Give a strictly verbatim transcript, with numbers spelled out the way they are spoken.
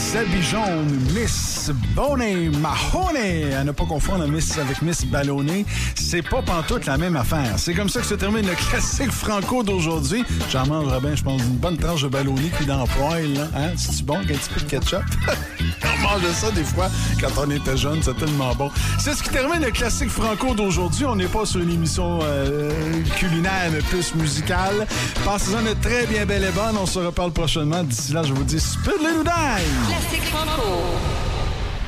Miss Habit Jaune, Miss Bonet Mahoney. À ne pas confondre Miss avec Miss Ballonné. C'est pas pantoute la même affaire. C'est comme ça que se termine le classique franco d'aujourd'hui. J'en mangerai bien, je pense, une bonne tranche de ballonné puis dans le poêle, là. Hein? C'est-tu bon avec un petit peu de ketchup? On mange ça des fois quand on était jeune, c'est tellement bon. C'est ce qui termine le classique franco d'aujourd'hui. On n'est pas sur une émission euh, culinaire, mais plus musicale. Passez-en de très bien belle et bonne. On se reparle prochainement. D'ici là, je vous dis, spud le noudin! Classique franco.